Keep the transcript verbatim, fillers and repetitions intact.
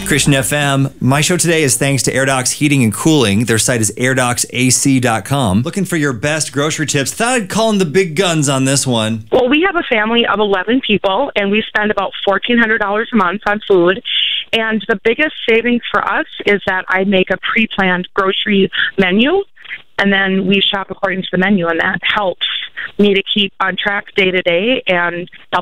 Christian F M. My show today is thanks to AirDocs Heating and Cooling. Their site is air docs a c dot com. Looking for your best grocery tips. Thought I'd call in the big guns on this one. Well, we have a family of eleven people, and we spend about fourteen hundred dollars a month on food. And the biggest savings for us is that I make a pre-planned grocery menu, and then we shop according to the menu, and that helps me to keep on track day to day and helps